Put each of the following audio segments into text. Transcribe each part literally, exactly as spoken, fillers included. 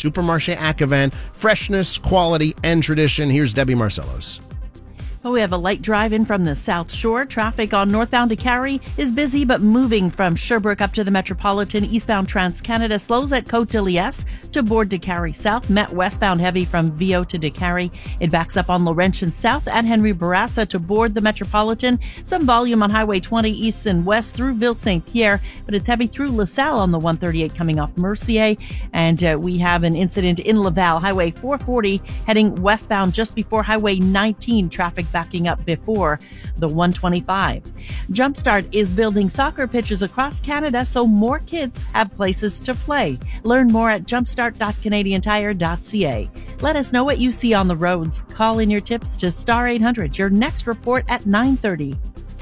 Supermarché Ackevan. Freshness, quality, and tradition. Here's Debbie Marcellos. Well, we have a light drive in from the South Shore. Traffic on northbound to Cary is busy, but moving from Sherbrooke up to the Metropolitan. Eastbound Trans-Canada slows at Côte de Liesse to board to Cary South. Met westbound heavy from Viau to DeCary. It backs up on Laurentian South at Henry Bourassa to board the Metropolitan. Some volume on Highway twenty east and west through Ville-Saint-Pierre, but it's heavy through LaSalle on the one thirty-eight coming off Mercier. And uh, we have an incident in Laval, Highway four forty heading westbound just before Highway nineteen. Traffic backing up before the one twenty-five. Jumpstart is building soccer pitches across Canada so more kids have places to play. Learn more at jumpstart dot canadian tire dot c a. Let us know what you see on the roads. Call in your tips to star eight hundred. Your next report at nine thirty.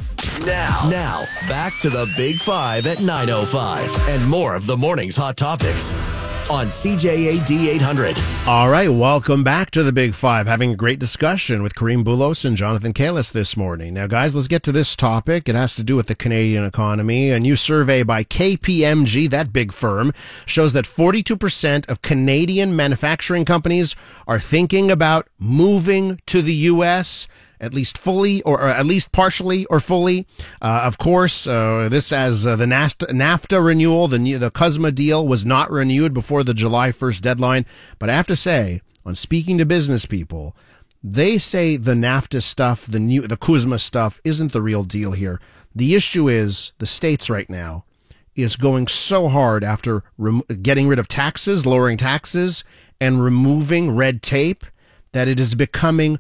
Now, now, back to the Big Five at nine oh five and more of the morning's hot topics on C J A D eight hundred. All right, welcome back to the Big Five. Having a great discussion with Kareem Boulos and Jonathan Kalis this morning. Now, guys, let's get to this topic. It has to do with the Canadian economy. A new survey by K P M G, that big firm, shows that forty-two percent of Canadian manufacturing companies are thinking about moving to the U S, at least fully or, or at least partially or fully. Uh, of course, uh, this as uh, the NAFTA, NAFTA renewal, the, the C U S M A deal was not renewed before the July first deadline. But I have to say, on speaking to business people, they say the NAFTA stuff, the new, the C U S M A stuff isn't the real deal here. The issue is the states right now is going so hard after rem- getting rid of taxes, lowering taxes, and removing red tape that it is becoming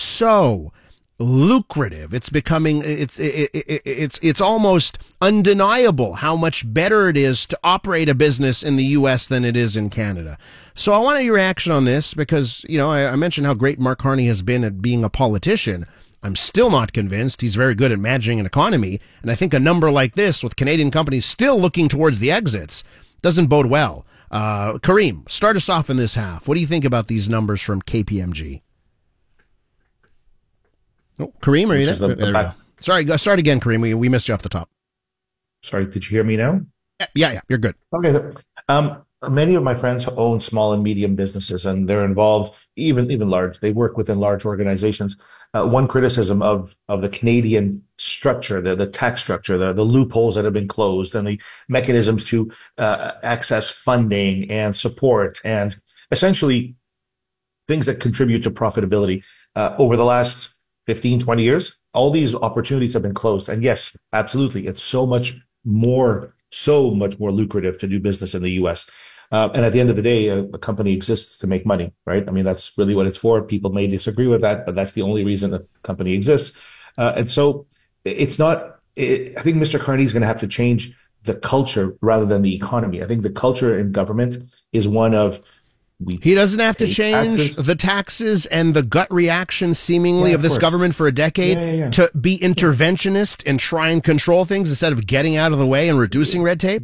so lucrative. It's becoming, it's, it, it, it's, it's almost undeniable how much better it is to operate a business in the U S than it is in Canada. So I want your reaction on this because, you know, I, I mentioned how great Mark Carney has been at being a politician. I'm still not convinced he's very good at managing an economy. And I think a number like this with Canadian companies still looking towards the exits doesn't bode well. Uh, Kareem, start us off in this half. What do you think about these numbers from K P M G? Oh, Kareem, are you there? The, the there we go. Sorry, go start again, Kareem. We, we missed you off the top. Sorry, did you hear me now? Yeah, yeah, yeah, you're good. Okay. Um, many of my friends own small and medium businesses, and they're involved, even even large. They work within large organizations. Uh, one criticism of of the Canadian structure, the the tax structure, the the loopholes that have been closed, and the mechanisms to uh, access funding and support, and essentially things that contribute to profitability uh, over the last fifteen, twenty years, all these opportunities have been closed. And yes, absolutely. It's so much more, so much more lucrative to do business in the U S. Uh, and at the end of the day, a, a company exists to make money, right? I mean, that's really what it's for. People may disagree with that, but that's the only reason a company exists. Uh, and so it's not, it, I think Mister Carney is going to have to change the culture rather than the economy. I think the culture in government is one of, We he doesn't have to change taxes. the taxes and the gut reaction seemingly Yeah, of of this course. government for a decade Yeah, yeah, yeah. to be interventionist and try and control things instead of getting out of the way and reducing red tape?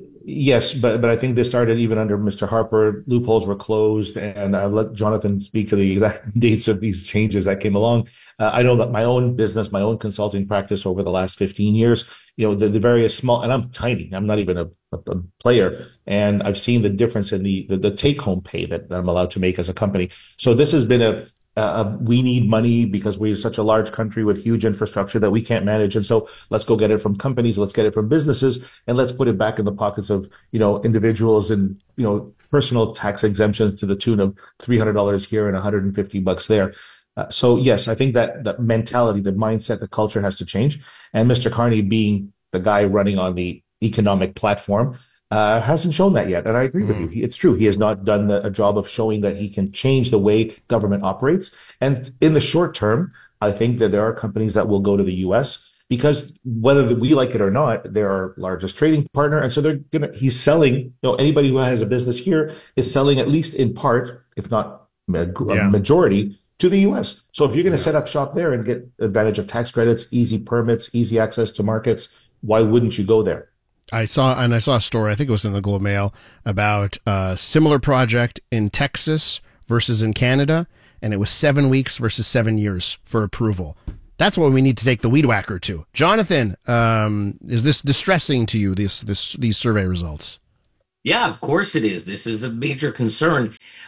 Yes, but but I think this started even under Mister Harper. Loopholes were closed, and I'll let Jonathan speak to the exact dates of these changes that came along. Uh, I know that my own business, my own consulting practice over the last fifteen years, you know, the, the various small, and I'm tiny, I'm not even a, a, a player, and I've seen the difference in the, the, the take-home pay that, that I'm allowed to make as a company. So this has been a, a, we need money because we're such a large country with huge infrastructure that we can't manage. And so let's go get it from companies, let's get it from businesses, and let's put it back in the pockets of, you know, individuals and, you know, personal tax exemptions to the tune of three hundred dollars here and one hundred fifty bucks there. Uh, so yes, I think that that mentality, the mindset, the culture has to change. And Mister Carney, being the guy running on the economic platform, uh, hasn't shown that yet. And I agree with you. He, it's true. He has not done the, a job of showing that he can change the way government operates. And in the short term, I think that there are companies that will go to the U S because whether we like it or not, they're our largest trading partner. And so they're gonna, he's selling, you know, anybody who has a business here is selling at least in part, if not a Yeah. majority, to the U S. So if you're going to yeah. set up shop there and get advantage of tax credits, easy permits, easy access to markets, why wouldn't you go there? I saw, and I saw a story, I think it was in the Globe Mail, about a similar project in Texas versus in Canada, and it was seven weeks versus seven years for approval. That's what we need to take the weed whacker to. Jonathan, um, is this distressing to you, this, this, these survey results? Yeah, of course it is. This is a major concern.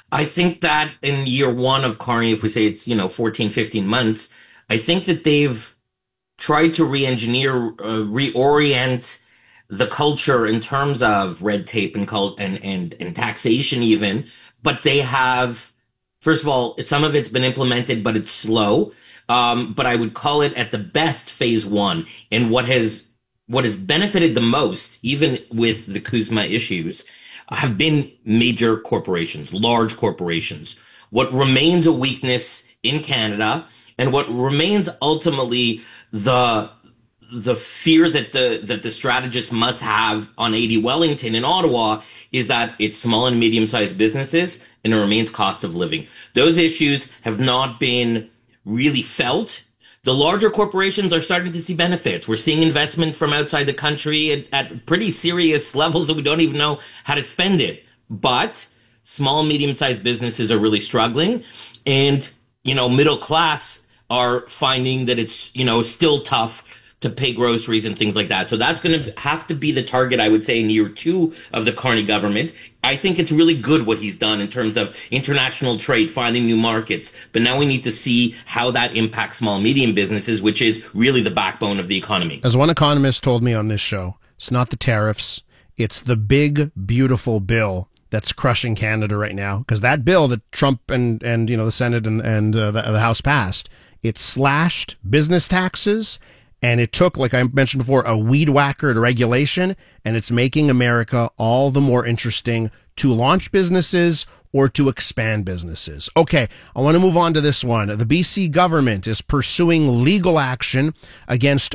I think that in year one of Carney, if we say it's, you know, fourteen, fifteen months, I think that they've tried to re-engineer, uh, reorient the culture in terms of red tape and cult and, and, and taxation even. But they have, first of all, some of it's been implemented, but it's slow. Um, but I would call it at the best phase one. And what has, what has benefited the most, even with the Kuzma issues, have been major corporations, large corporations. What remains a weakness in Canada, and what remains ultimately the the fear that the that the strategists must have on eighty Wellington in Ottawa, is that it's small and medium-sized businesses and it remains cost of living. Those issues have not been really felt. The larger corporations are starting to see benefits. We're seeing investment from outside the country at, at pretty serious levels that we don't even know how to spend it. But small and medium-sized businesses are really struggling. And, you know, middle class are finding that it's, you know, still tough to pay groceries and things like that. So that's going to have to be the target, I would say, in year two of the Carney government. I think it's really good what he's done in terms of international trade, finding new markets. But now we need to see how that impacts small and medium businesses, which is really the backbone of the economy. As one economist told me on this show, it's not the tariffs, it's the big, beautiful bill that's crushing Canada right now. Because that bill that Trump and, and you know, the Senate and, and uh, the, the House passed, it slashed business taxes. And it took, like I mentioned before, a weed whacker to regulation, and it's making America all the more interesting to launch businesses or to expand businesses. Okay, I want to move on to this one. The B C government is pursuing legal action against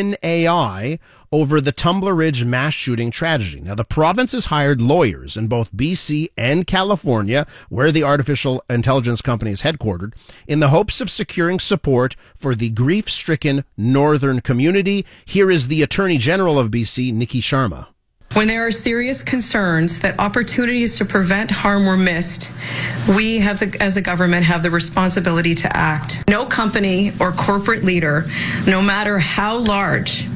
OpenAI over the Tumbler Ridge mass shooting tragedy. Now, the province has hired lawyers in both B C and California, where the artificial intelligence company is headquartered, in the hopes of securing support for the grief-stricken northern community. Here is the Attorney General of B C, Nikki Sharma. When there are serious concerns that opportunities to prevent harm were missed, we have the, as a government have the responsibility to act. No company or corporate leader, no matter how large,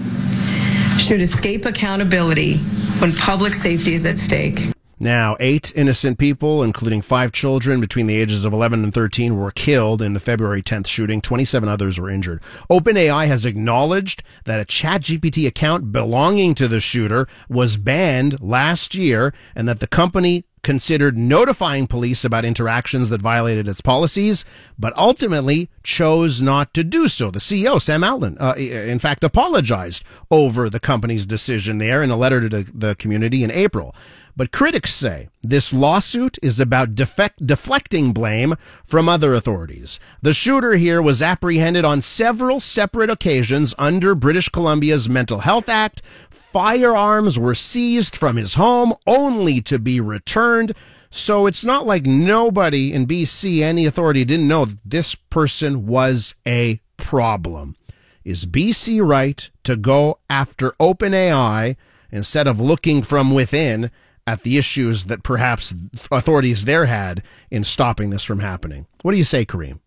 should escape accountability when public safety is at stake. Now, eight innocent people, including five children between the ages of eleven and thirteen, were killed in the February tenth shooting. twenty-seven others were injured. OpenAI has acknowledged that a ChatGPT account belonging to the shooter was banned last year, and that the company considered notifying police about interactions that violated its policies, but ultimately chose not to do so. The C E O, Sam Altman, uh, in fact, apologized over the company's decision there in a letter to the, the community in April. But critics say this lawsuit is about defect, deflecting blame from other authorities. The shooter here was apprehended on several separate occasions under British Columbia's Mental Health Act. Firearms were seized from his home only to be returned. So it's not like nobody in B C, any authority, didn't know that this person was a problem. Is B C right to go after OpenAI instead of looking from within at the issues that perhaps authorities there had in stopping this from happening? What do you say, Kareem?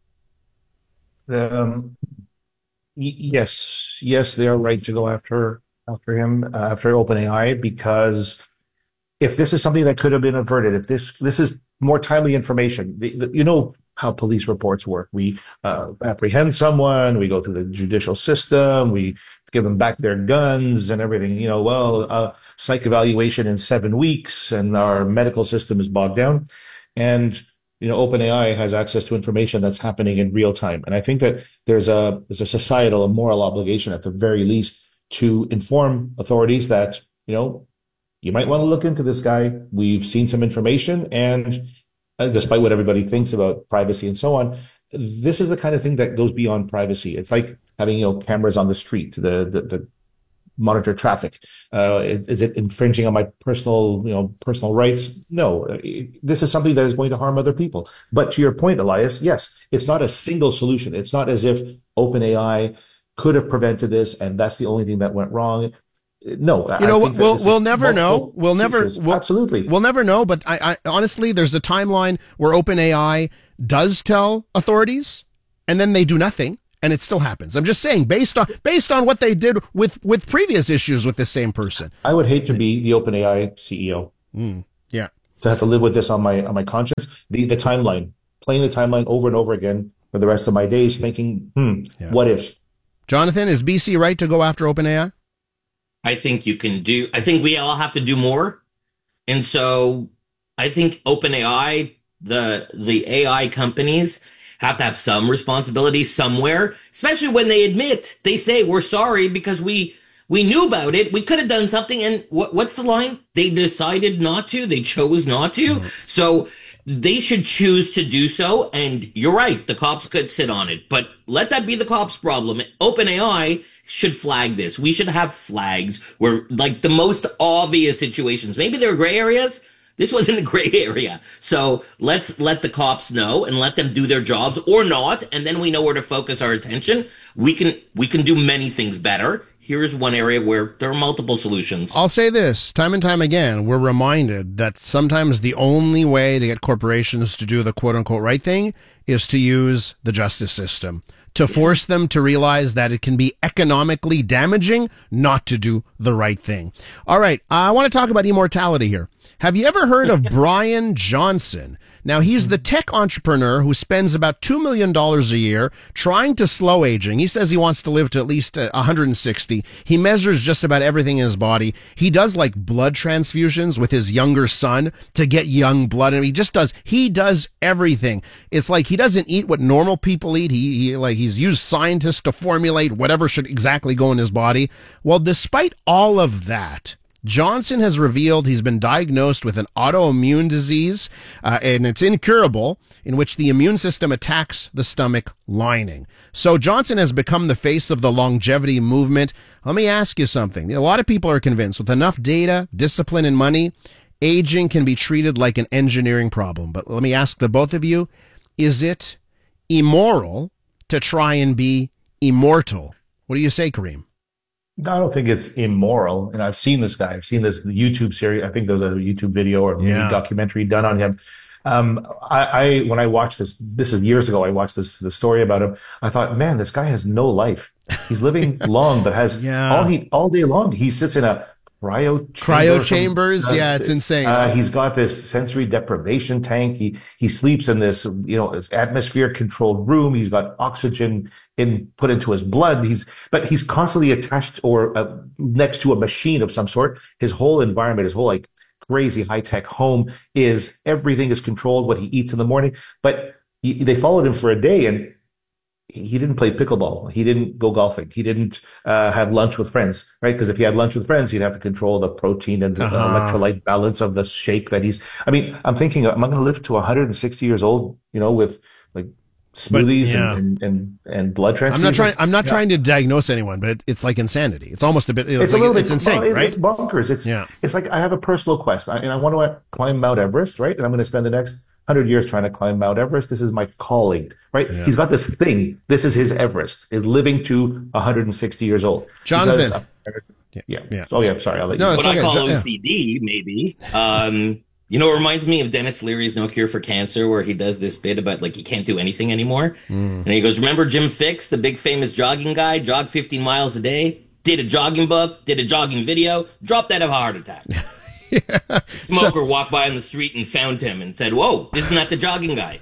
Um, y- yes, yes, they are right to go after after him, uh, after OpenAI, because if this is something that could have been averted, if this this is more timely information, the, the, you know how police reports work. We uh, apprehend someone, we go through the judicial system, we give them back their guns and everything. You know, well, uh, psych evaluation in seven weeks, and our medical system is bogged down. And you know, OpenAI has access to information that's happening in real time. And I think that there's a there's a societal, a moral obligation at the very least to inform authorities that, you know, you might want to look into this guy. We've seen some information, and uh, despite what everybody thinks about privacy and so on, this is the kind of thing that goes beyond privacy. It's like having, you know, cameras on the street, the the, the monitor traffic. Uh, is, is it infringing on my personal, you know, personal rights? No, it, this is something that is going to harm other people. But to your point, Elias, yes, it's not a single solution. It's not as if OpenAI could have prevented this, and that's the only thing that went wrong. No, you know, we'll we'll never know. We'll never we'll, absolutely we'll never know. But I, I honestly, there's a timeline where OpenAI does tell authorities, and then they do nothing, and it still happens. I'm just saying, based on based on what they did with with previous issues with the same person. I would hate to be the OpenAI C E O. Mm, yeah, to have to live with this on my on my conscience. the, the timeline, playing the timeline over and over again for the rest of my days, thinking, hmm, yeah. what if? Jonathan, is B C right to go after OpenAI? I think you can do, I think we all have to do more. And so I think OpenAI, the the A I companies, have to have some responsibility somewhere, especially when they admit, they say, we're sorry because we we knew about it. We could have done something. And what, what's the line? They decided not to. They chose not to. Mm-hmm. So they should choose to do so. And you're right. The cops could sit on it. But let that be the cops' problem. OpenAI should flag this. We should have flags where, like, the most obvious situations. Maybe there are gray areas. This wasn't a gray area. So let's let the cops know and let them do their jobs or not. And then we know where to focus our attention. We can, we can do many things better. Here's one area where there are multiple solutions. I'll say this, time and time again, we're reminded that sometimes the only way to get corporations to do the quote-unquote right thing is to use the justice system, to force them to realize that it can be economically damaging not to do the right thing. All right, I want to talk about immortality here. Have you ever heard of Brian Johnson? Now, he's the tech entrepreneur who spends about two million dollars a year trying to slow aging. He says he wants to live to at least one hundred sixty. He measures just about everything in his body. He does like blood transfusions with his younger son to get young blood. And he just does, he does everything. It's like he doesn't eat what normal people eat. He, he like he's used scientists to formulate whatever should exactly go in his body. Well, despite all of that, Johnson has revealed he's been diagnosed with an autoimmune disease, uh, and it's incurable, in which the immune system attacks the stomach lining. So Johnson has become the face of the longevity movement. Let me ask you something. A lot of people are convinced with enough data, discipline, and money, aging can be treated like an engineering problem. But let me ask the both of you, is it immoral to try and be immortal? What do you say, Kareem? I don't think it's immoral. And I've seen this guy. I've seen this YouTube series. I think there was a YouTube video or yeah. documentary done on him. Um, I, I, when I watched this, this is years ago, I watched this, the story about him. I thought, man, this guy has no life. He's living long, but has yeah. all he, all day long. He sits in a cryo chamber cryo chambers. From, uh, yeah, it's insane. Uh, he's got this sensory deprivation tank. He, he sleeps in this, you know, atmosphere controlled room. He's got oxygen in put into his blood. He's, but he's constantly attached or uh, next to a machine of some sort. His whole environment, his whole like crazy high tech home is everything is controlled, what he eats in the morning. But he, they followed him for a day and he didn't play pickleball. He didn't go golfing. He didn't uh, have lunch with friends, right? Because if he had lunch with friends, he'd have to control the protein and the uh-huh. electrolyte balance of the shake that he's, I mean, I'm thinking, am I going to live to one hundred sixty years old, you know, with like smoothies but, yeah. and, and, and blood transfusions? I'm not trying, I'm not yeah. trying to diagnose anyone, but it, it's like insanity. It's almost a bit, it's, it's like, a little bit, it's insane, well, it, right? It's bonkers. It's, yeah. it's like I have a personal quest I, and I want to climb Mount Everest, right? And I'm going to spend the next one hundred years trying to climb Mount Everest. This is my calling, right? Yeah. He's got this thing. This is his Everest, is living to one hundred sixty years old. Jonathan. Because, uh, yeah. yeah. So, oh, yeah, I'm sorry. I'll let no, you What okay. I call yeah. O C D, maybe. Um, you know, it reminds me of Dennis Leary's No Cure for Cancer, where he does this bit about, like, he can't do anything anymore. Mm. And he goes, remember Jim Fixx, the big famous jogging guy, jogged fifteen miles a day, did a jogging book, did a jogging video, dropped out of a heart attack. Yeah. Smoker so, walked by on the street and found him and said, whoa, isn't that the jogging guy?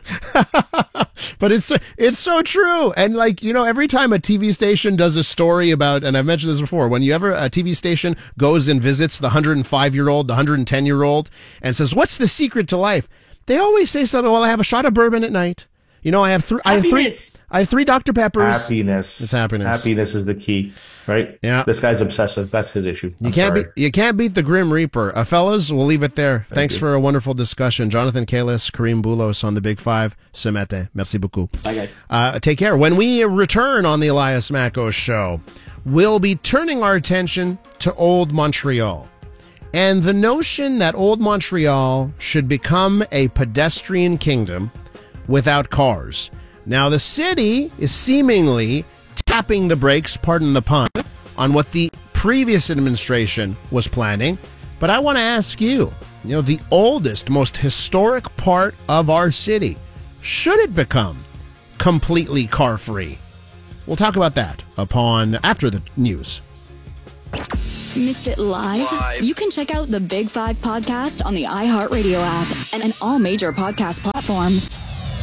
But it's it's so true. And like, you know, every time a T V station does a story about, and I've mentioned this before, when you ever, a T V station goes and visits the one hundred five year old, the one hundred ten year old and says, what's the secret to life? They always say something, well, I have a shot of bourbon at night. You know, I have, th- I have three. I have three Doctor Peppers. Happiness. It's happiness. Happiness is the key, right? Yeah. This guy's obsessive. That's his issue. You I'm can't sorry. beat. You can't beat the Grim Reaper, uh, fellas. We'll leave it there. Thank Thanks you. for a wonderful discussion, Jonathan Kalis, Kareem Boulos on the Big Five. Se mete. Merci beaucoup. Bye, guys. Uh, take care. When we return on the Elias Mackos Show, we'll be turning our attention to Old Montreal. And the notion that Old Montreal should become a pedestrian kingdom without cars. Now, the city is seemingly tapping the brakes, pardon the pun, on what the previous administration was planning. But I want to ask you, you know, the oldest, most historic part of our city, should it become completely car-free? We'll talk about that upon after the news. Missed it live? live? You can check out the Big Five podcast on the iHeartRadio app and, and all major podcast platforms.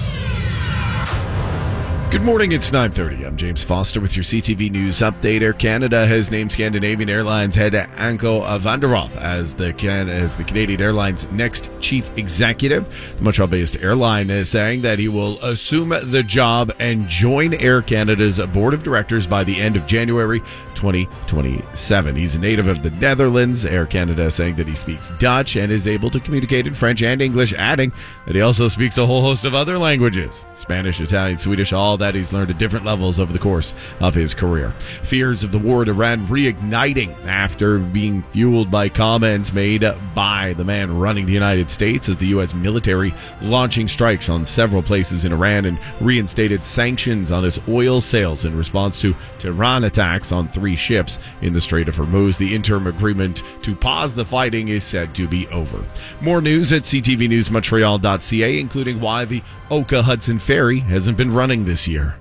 Good morning, it's nine thirty. I'm James Foster with your C T V News update. Air Canada has named Scandinavian Airlines head Anko van der Werff as the, as the Canadian Airlines' next chief executive. The Montreal-based airline is saying that he will assume the job and join Air Canada's board of directors by the end of January twenty twenty-seven. He's a native of the Netherlands. Air Canada is saying that he speaks Dutch and is able to communicate in French and English, adding that he also speaks a whole host of other languages, Spanish, Italian, Swedish, all that he's learned at different levels over the course of his career. Fears of the war in Iran reigniting after being fueled by comments made by the man running the United States as the U S military launching strikes on several places in Iran and reinstated sanctions on its oil sales in response to Tehran attacks on three ships in the Strait of Hormuz. The interim agreement to pause the fighting is said to be over. More news at c t v news montreal dot c a, including why the Oka Hudson Ferry hasn't been running this year.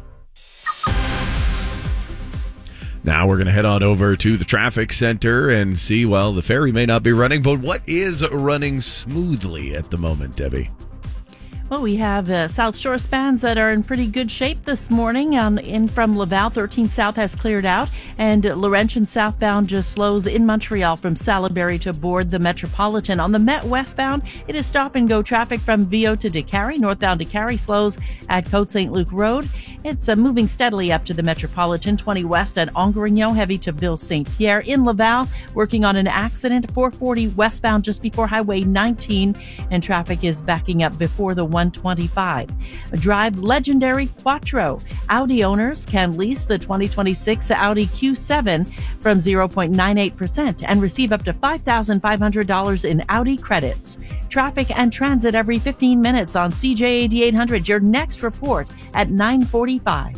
Now we're going to head on over to the traffic center and see, well, the ferry may not be running, but what is running smoothly at the moment, Debbie? Well, we have uh, South Shore spans that are in pretty good shape this morning. Um, in from Laval, thirteen South has cleared out, and Laurentian southbound just slows in Montreal from Salaberry to board the Metropolitan. On the Met westbound, it is stop-and-go traffic from Viau to Décarie. Northbound Décarie slows at Côte Saint Luc Road. It's uh, moving steadily up to the Metropolitan. twenty west at Angrignon, heavy to Ville Saint-Pierre. In Laval, working on an accident, four forty westbound just before Highway nineteen, and traffic is backing up before the one twenty-five. Drive legendary Quattro. Audi owners can lease the twenty twenty-six Audi Q seven from zero point nine eight percent and receive up to five thousand five hundred dollars in Audi credits. Traffic and transit every fifteen minutes on C J A D eight hundred. Your next report at nine forty-five.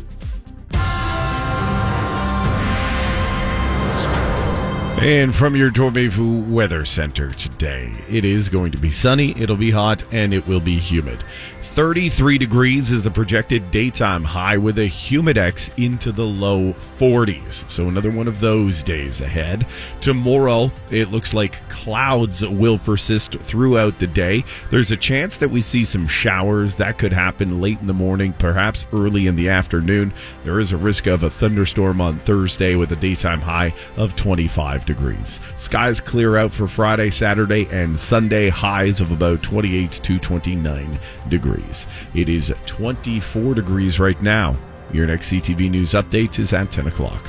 And from your Dormevu Weather Center today, it is going to be sunny, it'll be hot, and it will be humid. thirty-three degrees is the projected daytime high with a humidex into the low forties. So another one of those days ahead. Tomorrow, it looks like clouds will persist throughout the day. There's a chance that we see some showers. That could happen late in the morning, perhaps early in the afternoon. There is a risk of a thunderstorm on Thursday with a daytime high of twenty-five degrees. Skies clear out for Friday, Saturday, and Sunday, highs of about twenty-eight to twenty-nine degrees. It is twenty-four degrees right now. Your next C T V News update is at ten o'clock.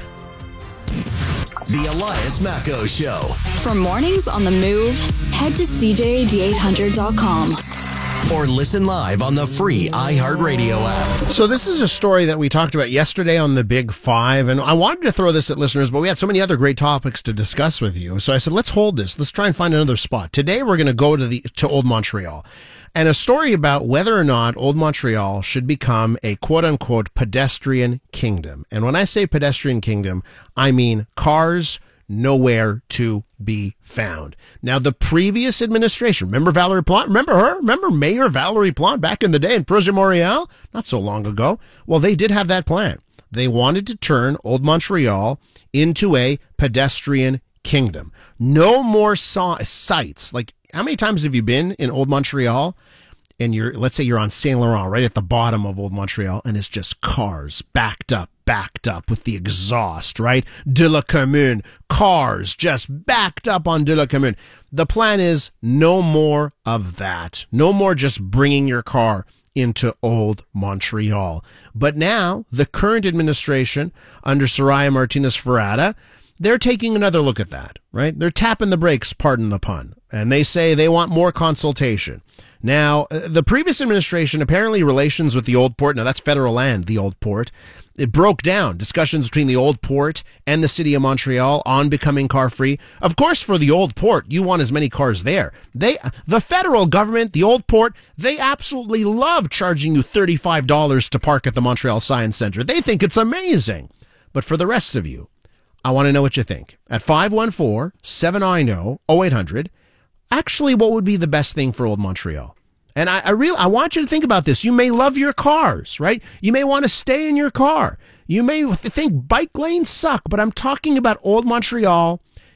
The Elias Macco Show. For mornings on the move, head to c j a d eight hundred dot com. Or listen live on the free iHeartRadio app. So this is a story that we talked about yesterday on the Big Five, and I wanted to throw this at listeners, but we had so many other great topics to discuss with you. So I said, let's hold this. Let's try and find another spot. Today we're going to go to the to Old Montreal. And a story about whether or not Old Montreal should become a quote-unquote pedestrian kingdom. And when I say pedestrian kingdom, I mean cars nowhere to be found. Now, the previous administration, remember Valerie Plante? Remember her? Remember Mayor Valerie Plante back in the day in Projet-Montréal? Not so long ago. Well, they did have that plan. They wanted to turn Old Montreal into a pedestrian kingdom. No more so- sites. Like, how many times have you been in Old Montreal and you're, let's say you're on Saint Laurent, right at the bottom of Old Montreal, and it's just cars backed up, backed up with the exhaust, right? De la Commune, cars just backed up on De la Commune. The plan is no more of that. No more just bringing your car into Old Montreal. But now the current administration under Soraya Martinez-Ferrada, they're taking another look at that, right? They're tapping the brakes, pardon the pun. And they say they want more consultation. Now, the previous administration, apparently relations with the Old Port, now that's federal land, the Old Port, it broke down discussions between the Old Port and the city of Montreal on becoming car-free. Of course, for the Old Port, you want as many cars there. They, the federal government, the Old Port, they absolutely love charging you thirty-five dollars to park at the Montreal Science Center. They think it's amazing. But for the rest of you, I want to know what you think. At five one four, seven nine zero, zero eight hundred, actually, what would be the best thing for Old Montreal? And I, I really, I want you to think about this. You may love your cars, right? You may want to stay in your car. You may think bike lanes suck, but I'm talking about Old Montreal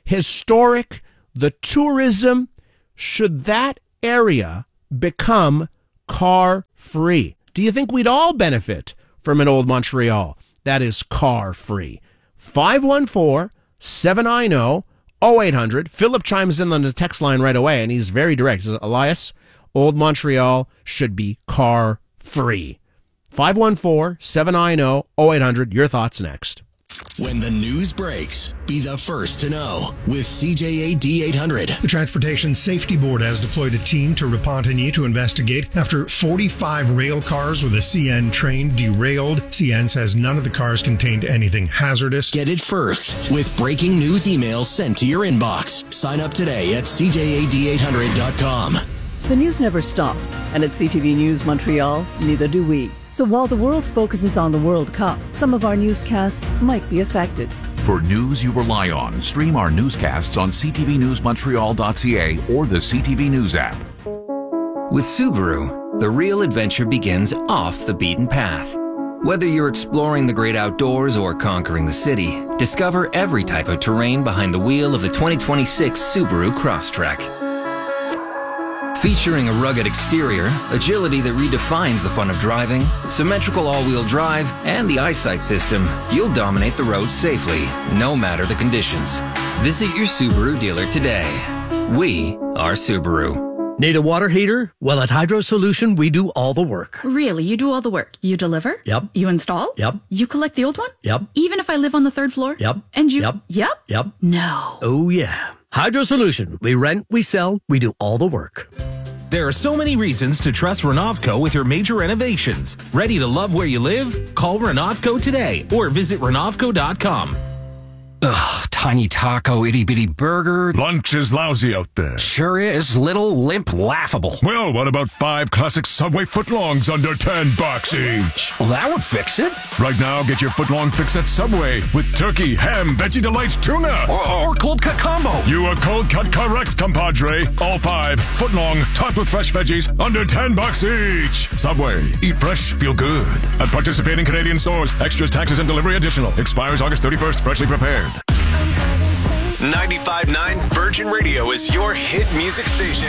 historic, the tourism, should that area become car-free? Do you think we'd all benefit from an old Montreal that is car-free? five one four, seven nine zero, zero eight hundred. Philip chimes in on the text line right away, and he's very direct. He says, Elias, old Montreal should be car-free. five one four, seven nine zero, zero eight hundred. Your thoughts next. When the news breaks, be the first to know with C J A D eight hundred. The Transportation Safety Board has deployed a team to Repentigny to investigate after forty-five rail cars with a C N train derailed. C N says none of the cars contained anything hazardous. Get it first with breaking news emails sent to your inbox. Sign up today at C J A D eight hundred dot com. The news never stops, and at C T V News Montreal, neither do we. So while the world focuses on the World Cup, some of our newscasts might be affected. For news you rely on, stream our newscasts on c t v news montreal dot c a or the C T V News app. With Subaru, the real adventure begins off the beaten path. Whether you're exploring the great outdoors or conquering the city, discover every type of terrain behind the wheel of the twenty twenty-six Subaru Crosstrek. Featuring a rugged exterior, agility that redefines the fun of driving, symmetrical all-wheel drive, and the eyesight system, you'll dominate the road safely, no matter the conditions. Visit your Subaru dealer today. We are Subaru. Need a water heater? Well, at Hydro Solution, we do all the work. Really? You do all the work? You deliver? Yep. You install? Yep. You collect the old one? Yep. Even if I live on the third floor? Yep. And you? Yep. Yep? Yep. No. Oh, yeah. Hydro Solution. We rent, we sell, we do all the work. There are so many reasons to trust Renovco with your major renovations. Ready to love where you live? Call Renovco today or visit renovco dot com. Ugh, tiny taco, itty bitty burger. Lunch is lousy out there. Sure is. Little, limp, laughable. Well, what about five classic Subway footlongs under ten bucks each? Well, that would fix it. Right now, get your footlong fix at Subway with turkey, ham, veggie delights, tuna. Or, or cold cut combo. You are cold cut correct, compadre. All five footlong, topped with fresh veggies, under ten bucks each. Subway. Eat fresh, feel good. At participating Canadian stores. Extras, taxes, and delivery additional. Expires August thirty-first. Freshly prepared. ninety-five point nine Virgin Radio is your hit music station.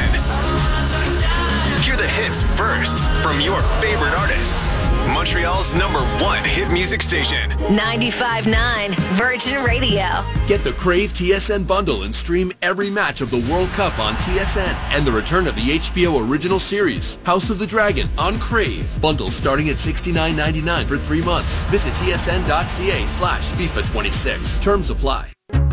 Hear the hits first from your favorite artists. Montreal's number one hit music station. ninety-five point nine Virgin Radio. Get the Crave T S N bundle and stream every match of the World Cup on T S N and the return of the H B O original series, House of the Dragon, on Crave. Bundle starting at sixty-nine ninety-nine for three months. Visit T S N dot C A slash FIFA twenty-six. Terms apply.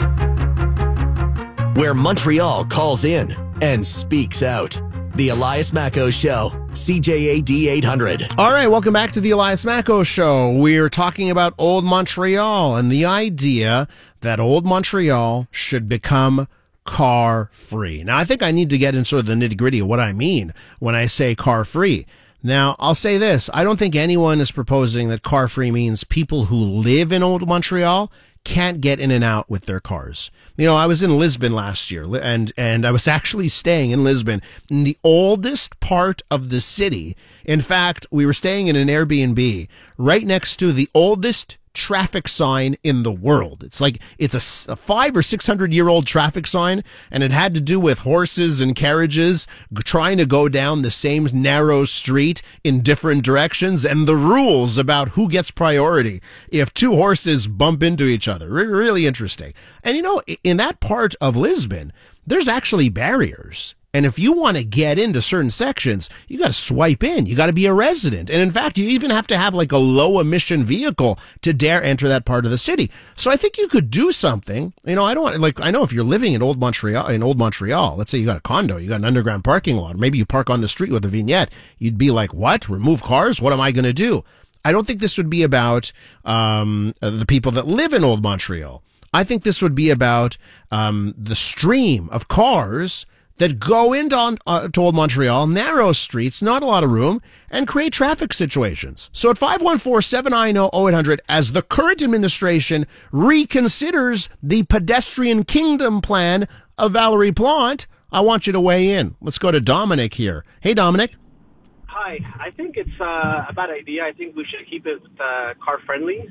Where Montreal calls in and speaks out. The Elias Macco Show, C J A D eight hundred. All right, welcome back to the Elias Macco Show. We're talking about Old Montreal and the idea that Old Montreal should become car-free. Now, I think I need to get into sort of the nitty-gritty of what I mean when I say car-free. Now, I'll say this. I don't think anyone is proposing that car-free means people who live in Old Montreal can't get in and out with their cars. You know, I was in Lisbon last year, and and I was actually staying in Lisbon, in the oldest part of the city. In fact, we were staying in an Airbnb right next to the oldest traffic sign in the world. It's like, it's a, a five or six hundred year old traffic sign, and it had to do with horses and carriages trying to go down the same narrow street in different directions, and the rules about who gets priority if two horses bump into each other. Re- really interesting. And you know, in that part of Lisbon, there's actually barriers. And if you want to get into certain sections, you got to swipe in. You got to be a resident. And in fact, you even have to have like a low emission vehicle to dare enter that part of the city. So I think you could do something. You know, I don't want, like, I know if you're living in Old Montreal, in Old Montreal, let's say you got a condo, you got an underground parking lot, maybe you park on the street with a vignette, you'd be like, what? Remove cars? What am I going to do? I don't think this would be about um, the people that live in Old Montreal. I think this would be about um, the stream of cars that go into uh, to Old Montreal, narrow streets, not a lot of room, and create traffic situations. So at five one four, seven nine zero, zero eight hundred, as the current administration reconsiders the pedestrian kingdom plan of Valerie Plante, I want you to weigh in. Let's go to Dominic here. Hey, Dominic. Hi. I think it's uh, a bad idea. I think we should keep it uh, car-friendly.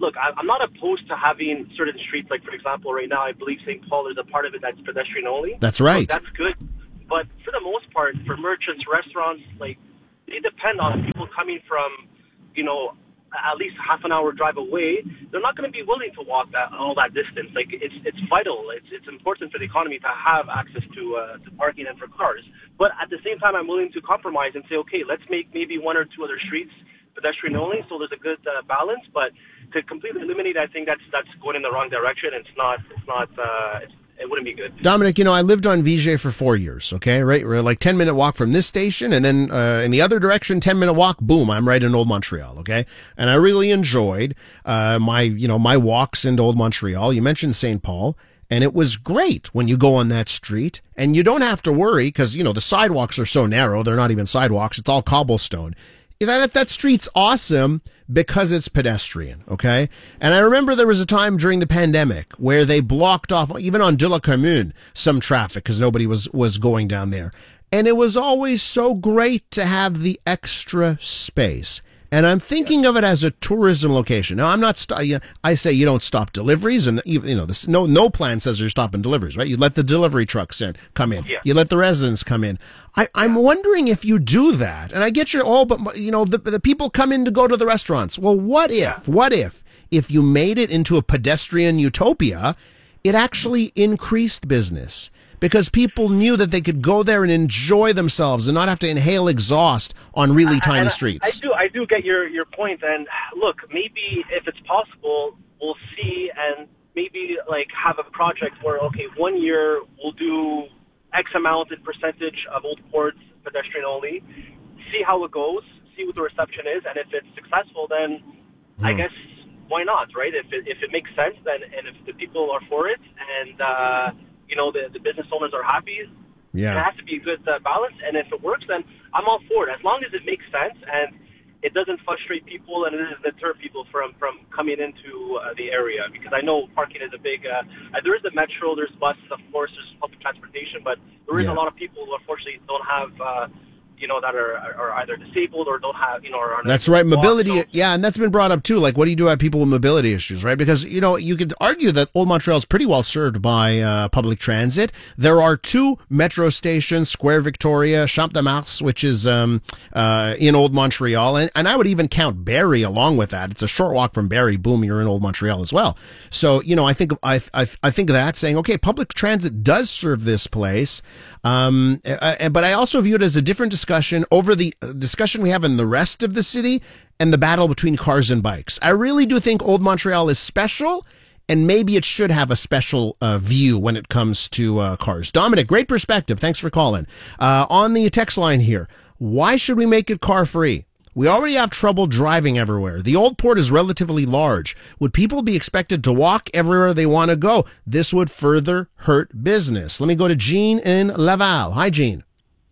look, I, I'm not opposed to having certain streets. Like, for example, right now, I believe Saint Paul, there's a part of it that's pedestrian only. That's right. So that's good. But for the most part, for merchants, restaurants, like, they depend on people coming from, you know, at least half an hour drive away. They're not going to be willing to walk that all that distance. Like, it's it's vital. It's it's important for the economy to have access to uh, to parking and for cars. But at the same time, I'm willing to compromise and say, okay, let's make maybe one or two other streets pedestrian only, so there's a good uh, balance. But to completely eliminate, I think that's that's going in the wrong direction. It's not. It's not. Uh, it's, it wouldn't be good. Dominic, you know, I lived on Viger for four years, okay, right? We're like ten minute walk from this station, and then uh, in the other direction, ten minute walk, boom, I'm right in Old Montreal, okay? And I really enjoyed uh, my, you know, my walks into Old Montreal. You mentioned Saint Paul, and it was great when you go on that street, and you don't have to worry because, you know, the sidewalks are so narrow, they're not even sidewalks, it's all cobblestone. That, that street's awesome because it's pedestrian, okay? And I remember there was a time during the pandemic where they blocked off, even on De La Commune, some traffic because nobody was, was going down there. And it was always so great to have the extra space. And I'm thinking of it as a tourism location. Now, I'm not, st- I say you don't stop deliveries, and you know, this, no, no plan says you're stopping deliveries, right? You let the delivery trucks in, come in. Yeah. You let the residents come in. I, I'm wondering if you do that. And I get your, oh, but you know, the, the people come in to go to the restaurants. Well, what if, yeah. what if, if you made it into a pedestrian utopia, it actually increased business? Because people knew that they could go there and enjoy themselves and not have to inhale exhaust on really tiny I, streets. I do, I do get your, your point. And look, maybe if it's possible, we'll see and maybe like have a project where, okay, one year we'll do X amount in percentage of Old Port's pedestrian only, see how it goes, see what the reception is, and if it's successful, then hmm. I guess why not, right? If it, if it makes sense, then and if the people are for it, and uh, you know the the business owners are happy, yeah, it has to be a good uh, balance. And if it works, then I'm all for it, as long as it makes sense and it doesn't frustrate people and it doesn't deter people from, from coming into uh, the area. Because I know parking is a big, uh, uh, there is the metro, there's buses, of course, there's public transportation, but there is Yeah. a lot of people who unfortunately don't have, uh, you know, that are, are either disabled or don't have, you know, or are That's right. Mobility. Yeah. And that's been brought up too. Like, what do you do about people with mobility issues, right? Because, you know, you could argue that Old Montreal is pretty well served by uh, public transit. There are two metro stations, Square Victoria, Champ de Mars, which is um, uh, in Old Montreal. And, and I would even count Barrie along with that. It's a short walk from Barrie. Boom, you're in Old Montreal as well. So, you know, I think, I, I, I think of that saying, okay, public transit does serve this place. Um, uh, but I also view it as a different discussion over the discussion we have in the rest of the city and the battle between cars and bikes. I really do think Old Montreal is special, and maybe it should have a special uh, view when it comes to uh, cars. Dominic, great perspective. Thanks for calling. Uh, on the text line here, why should we make it car free? We already have trouble driving everywhere. The Old Port is relatively large. Would people be expected to walk everywhere they want to go? This would further hurt business. Let me go to Jean in Laval. Hi, Jean.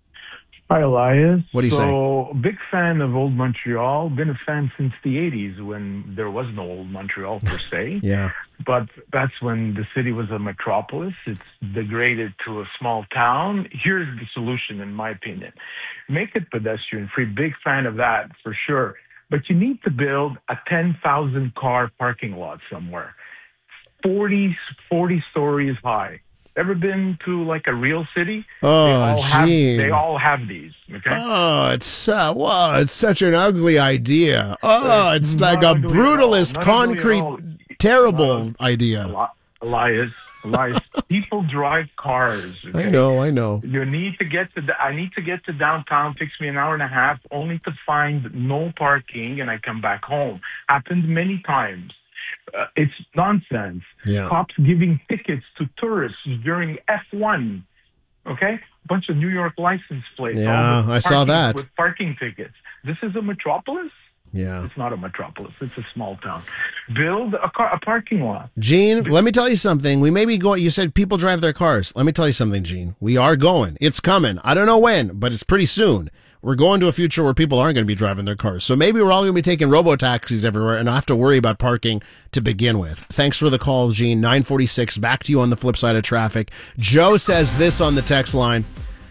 Hi, Elias. What do you so, say? So, big fan of Old Montreal. Been a fan since the eighties when there was no Old Montreal per se. Yeah. But that's when the city was a metropolis. It's degraded to a small town. Here's the solution, in my opinion. Make it pedestrian-free. Big fan of that, for sure. But you need to build a ten thousand car parking lot somewhere. forty, forty stories high. Ever been to like a real city? Oh, they all have, gee. they all have these. Okay. Oh, it's uh, wow, it's such an ugly idea. Oh, it's Not like a ugly at all. brutalist, Not ugly at concrete, all. terrible idea. Elias, Elias, people drive cars. Okay? I know, I know. You need to get to. The, I need to get to downtown. Takes me an hour and a half, only to find no parking, and I come back home. Happened many times. Uh, it's nonsense. Yeah. Cops giving tickets to tourists during F one. Okay, a bunch of New York license plates. Yeah, all with I saw parking- that. with parking tickets. This is a metropolis. Yeah. It's not a metropolis. It's a small town. Build a, car, a parking lot. Gene, let me tell you something. We may be going, you said people drive their cars. Let me tell you something, Gene. We are going. It's coming. I don't know when, but it's pretty soon. We're going to a future where people aren't going to be driving their cars. So maybe we're all going to be taking robo-taxis everywhere and not have to worry about parking to begin with. Thanks for the call, Gene. nine forty-six. Back to you on the flip side of traffic. Joe says this on the text line.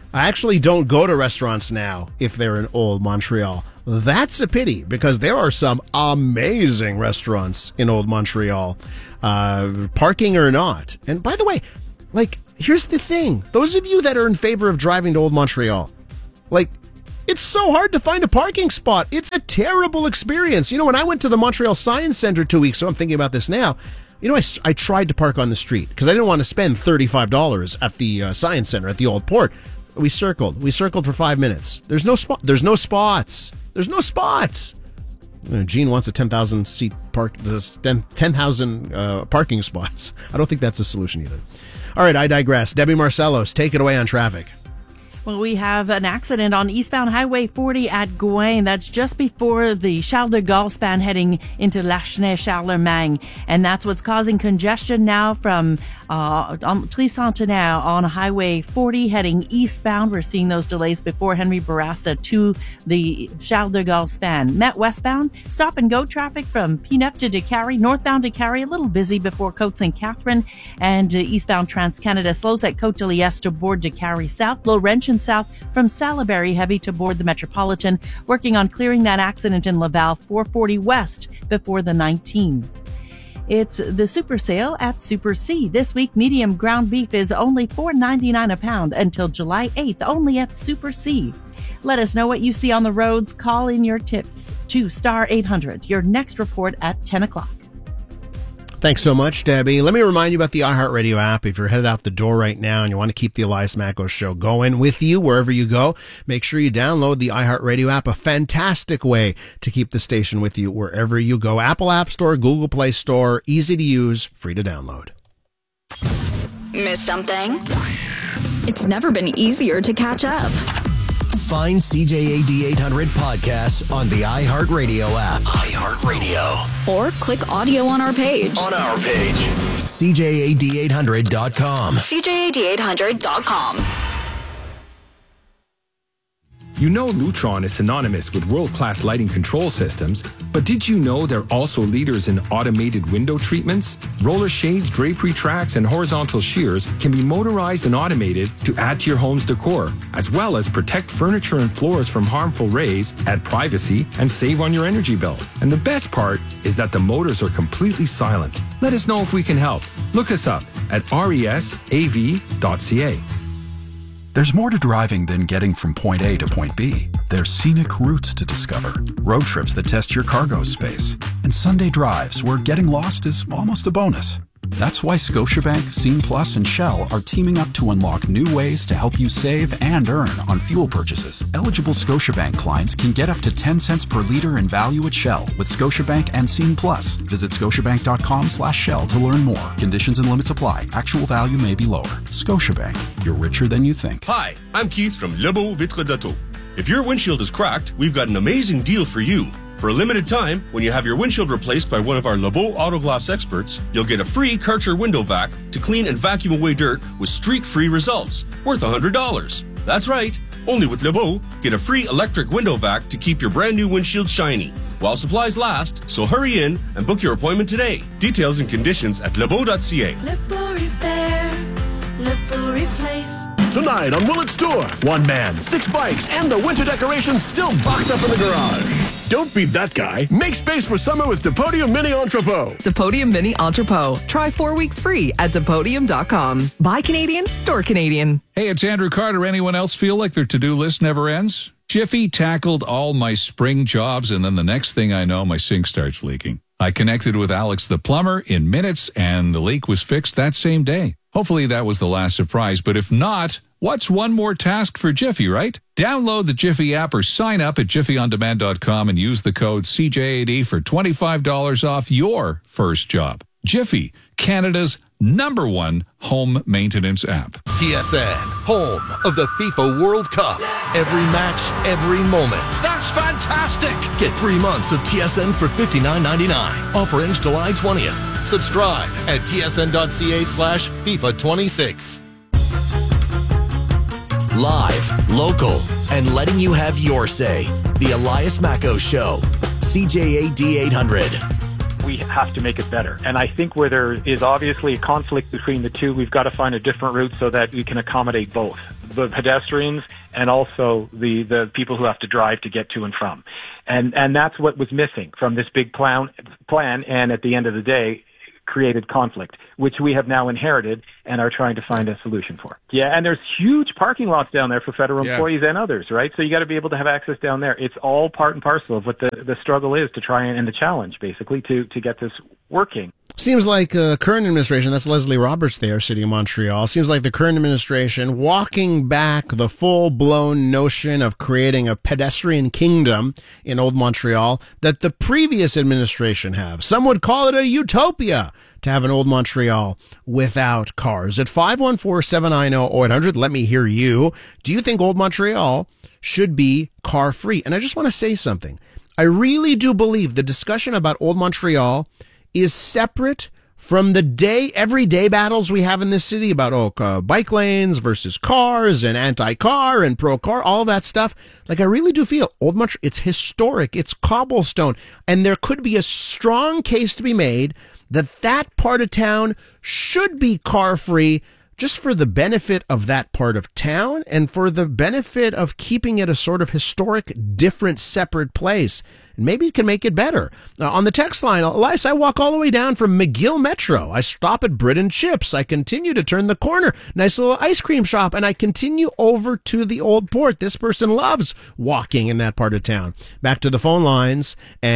I actually don't go to restaurants now if they're in Old Montreal. That's a pity, because there are some amazing restaurants in Old Montreal, uh, parking or not. And by the way, like, here's the thing. Those of you that are in favor of driving to Old Montreal, like, it's so hard to find a parking spot. It's a terrible experience. You know, when I went to the Montreal Science Center two weeks ago, I'm thinking about this now, you know, I, I tried to park on the street because I didn't want to spend thirty-five dollars at the uh, Science Center, at the Old Port. We circled. We circled for five minutes. There's no spot. There's no spots. There's no spots. Uh, Gene wants a ten thousand seat park, ten thousand uh, parking spots. I don't think that's a solution either. All right, I digress. Debbie Marcellos, take it away on traffic. Well, we have an accident on eastbound Highway forty at Gouin. That's just before the Charles de Gaulle span heading into Lachenay-Charlemagne. And that's what's causing congestion now from uh, Tricentenaire on Highway forty heading eastbound. We're seeing those delays before Henry Bourassa to the Charles de Gaulle span. Met westbound, stop and go traffic from P neuf to Décarie. Northbound Décarie, a little busy before Côte Saint Catherine. And uh, eastbound TransCanada slows at Côte de Liesse to board Décarie South. Laurentian South from Salaberry heavy to board the Metropolitan, working on clearing that accident in Laval four forty West before the nineteen. It's the super sale at Super C. This week, medium ground beef is only four ninety-nine a pound until July eighth, only at Super C. Let us know what you see on the roads. Call in your tips to star eight hundred. Your next report at ten o'clock. Thanks so much, Debbie. Let me remind you about the iHeartRadio app. If you're headed out the door right now and you want to keep the Elias Macko Show going with you wherever you go, make sure you download the iHeartRadio app, a fantastic way to keep the station with you wherever you go. Apple App Store, Google Play Store, easy to use, free to download. Miss something? It's never been easier to catch up. Find C J A D eight hundred podcasts on the iHeartRadio app. iHeartRadio. Or click audio on our page. On our page. C J A D eight hundred dot com. C J A D eight hundred dot com. You know Lutron is synonymous with world-class lighting control systems, but did you know they're also leaders in automated window treatments? Roller shades, drapery tracks, and horizontal shears can be motorized and automated to add to your home's decor, as well as protect furniture and floors from harmful rays, add privacy, and save on your energy bill. And the best part is that the motors are completely silent. Let us know if we can help. Look us up at resav dot c a. There's more to driving than getting from point A to point B. There's scenic routes to discover, road trips that test your cargo space, and Sunday drives where getting lost is almost a bonus. That's why Scotiabank, Scene Plus, and Shell are teaming up to unlock new ways to help you save and earn on fuel purchases. Eligible Scotiabank clients can get up to ten cents per liter in value at Shell with Scotiabank and Scene Plus. Visit scotiabank.com slash Shell to learn more. Conditions and limits apply. Actual value may be lower. Scotiabank. You're richer than you think. Hi, I'm Keith from Lebeau Vitre d'Auto. If your windshield is cracked, we've got an amazing deal for you. For a limited time, when you have your windshield replaced by one of our Lebeau Auto Glass experts, you'll get a free Karcher window vac to clean and vacuum away dirt with streak-free results, worth one hundred dollars. That's right. Only with Lebeau, get a free electric window vac to keep your brand new windshield shiny while supplies last, so hurry in and book your appointment today. Details and conditions at lebeau dot c a. Lebeau Repair, Lebeau Replace. Tonight on Willet's Tour, one man, six bikes, and the winter decorations still boxed up in the garage. Don't be that guy. Make space for summer with Depodium Mini Entrepot. Depodium Mini Entrepot. Try four weeks free at Depodium dot com. Buy Canadian, store Canadian. Hey, it's Andrew Carter. Anyone else feel like their to-do list never ends? Jiffy tackled all my spring jobs, and then the next thing I know, my sink starts leaking. I connected with Alex the plumber in minutes, and the leak was fixed that same day. Hopefully that was the last surprise, but if not, what's one more task for Jiffy, right? Download the Jiffy app or sign up at jiffy on demand dot com and use the code C J A D for twenty-five dollars off your first job. Jiffy, Canada's number one home maintenance app. T S N, home of the FIFA World Cup. Every match, every moment. That's fantastic! Get three months of T S N for fifty-nine ninety-nine. Offer ends July twentieth. Subscribe at T S N dot C A slash FIFA twenty-six. Live, local, and letting you have your say. The Elias Macko Show. C J A D eight hundred. We have to make it better. And I think where there is obviously a conflict between the two, we've got to find a different route so that we can accommodate both. the pedestrians and also the, the people who have to drive to get to and from. And, and that's what was missing from this big plan, plan, and at the end of the day, created conflict, which we have now inherited and are trying to find a solution for. Yeah, and there's huge parking lots down there for federal Yeah. employees and others, right? So you got to be able to have access down there. It's all part and parcel of what the, the struggle is to try and, and the challenge, basically, to, to get this working. Seems like uh, current administration, that's Leslie Roberts there, City of Montreal, seems like the current administration walking back the full-blown notion of creating a pedestrian kingdom in Old Montreal that the previous administration have. Some would call it a utopia to have an Old Montreal without cars. At five one four, seven nine zero, zero eight hundred, let me hear you. Do you think Old Montreal should be car-free? And I just want to say something. I really do believe the discussion about Old Montreal is separate from the day, everyday battles we have in this city about oh, uh, bike lanes versus cars and anti-car and pro-car, all that stuff. Like, I really do feel Old Montreal, it's historic, it's cobblestone, and there could be a strong case to be made that that part of town should be car-free just for the benefit of that part of town and for the benefit of keeping it a sort of historic, different, separate place. And maybe it can make it better. Uh, on the text line, Elias, I walk all the way down from McGill Metro. I stop at Brit and Chips. I continue to turn the corner. Nice little ice cream shop. And I continue over to the Old Port. This person loves walking in that part of town. Back to the phone lines.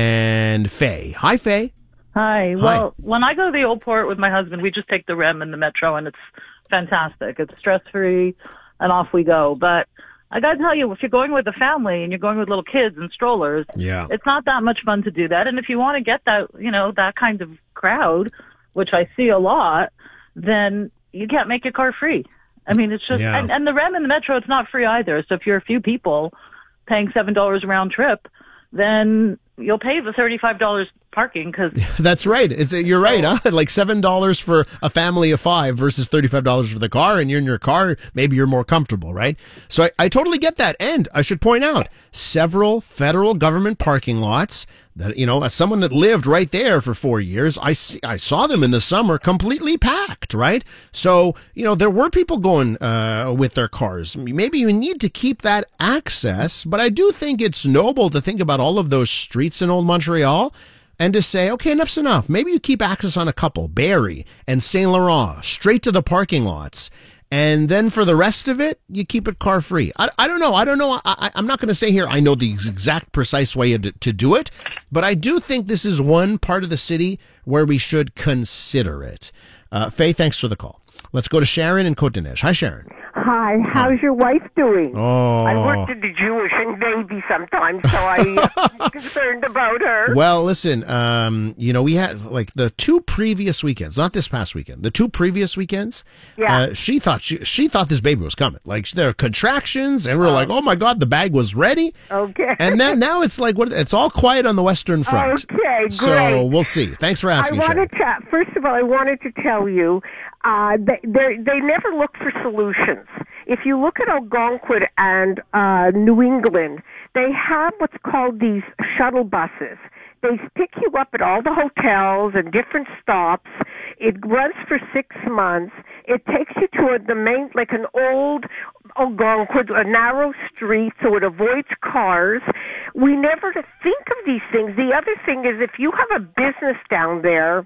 And Faye. Hi, Faye. Hi. Well, when I go to the Old Port with my husband, we just take the R E M and the Metro, and it's fantastic. It's stress-free, and off we go. But I got to tell you, if you're going with a family and you're going with little kids and strollers, yeah. it's not that much fun to do that. And if you want to get that, you know, that kind of crowd, which I see a lot, then you can't make it car-free. I mean, it's just, Yeah. and, and the R E M and the Metro, it's not free either. So if you're a few people paying seven dollars round trip, then you'll pay the thirty-five dollars parking because That's right. It's you're right, huh? Like seven dollars for a family of five versus thirty-five dollars for the car, and you're in your car, maybe you're more comfortable, right? So I, I totally get that. And I should point out several federal government parking lots that, you know, as someone that lived right there for four years, I see, I saw them in the summer completely packed, right? So, you know, there were people going uh, with their cars. Maybe you need to keep that access, but I do think it's noble to think about all of those streets in Old Montreal and to say, okay, enough's enough. Maybe you keep access on a couple, Barrie and Saint Laurent, straight to the parking lots. And then for the rest of it, you keep it car free. I, I don't know. I don't know. I, I'm not going to say here I know the exact precise way to, to do it, but I do think this is one part of the city where we should consider it. Uh, Faye, thanks for the call. Let's go to Sharon in Côte-des-Neiges. Hi, Sharon. Hi, how's your wife doing? Oh. I worked at the Jewish and Navy sometimes, so I, uh, I'm concerned about her. Well, listen, um, you know, we had like the two previous weekends, not this past weekend, the two previous weekends. Yeah. Uh, she thought she she thought this baby was coming. Like there are contractions, and we're like, oh my God, the bag was ready. Okay. And then now it's like what? It's all quiet on the Western Front. Okay, So great. we'll see. Thanks for asking, I Sharon. wanted to, first of all, I wanted to tell you, uh, they, they they never look for solutions. If you look at Algonquin and uh, New England, they have what's called these shuttle buses. They pick you up at all the hotels and different stops. It runs for six months. It takes you to a, the main, like an old Algonquin, a narrow street, so it avoids cars. We never think of these things. The other thing is if you have a business down there,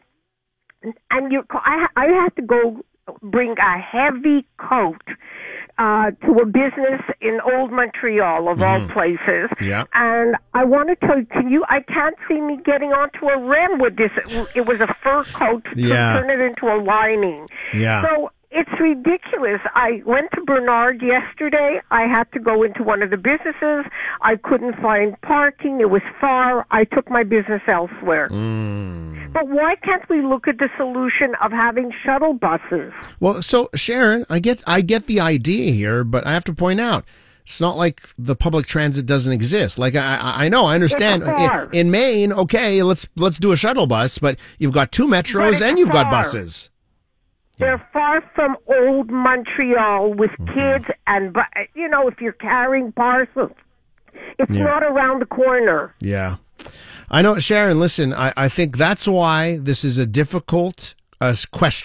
and you, I, I have to go bring a heavy coat uh, to a business in Old Montreal, of all places. Yeah. And I want to tell you, can you, I can't see me getting onto a R E M with this. It was a fur coat to Yeah. turn it into a lining. Yeah. So it's ridiculous. I went to Bernard yesterday. I had to go into one of the businesses. I couldn't find parking. It was far. I took my business elsewhere. But why can't we look at the solution of having shuttle buses? Well, so Sharon, I get I get the idea here, but I have to point out it's not like the public transit doesn't exist. Like I I know I understand It's far. in, in Maine, okay, let's let's do a shuttle bus, but you've got two But metros it's and you've got far. buses. They're far from Old Montreal with Mm-hmm. kids and, bu- you know, if you're carrying parcels. It's Yeah. not around the corner. Yeah. I know, Sharon, listen, I, I think that's why this is a difficult uh, question.